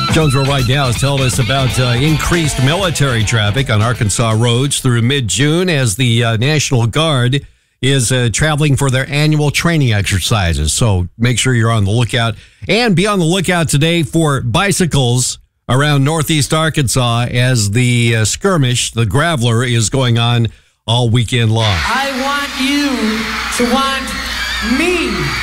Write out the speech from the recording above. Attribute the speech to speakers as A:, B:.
A: Jonesboro right now is telling us about increased military traffic on Arkansas roads through mid-June as the National Guard is traveling for their annual training exercises. So make sure you're on the lookout. And be on the lookout today for bicycles around northeast Arkansas as the skirmish, the Graveler, is going on all weekend long.
B: I want you to want me.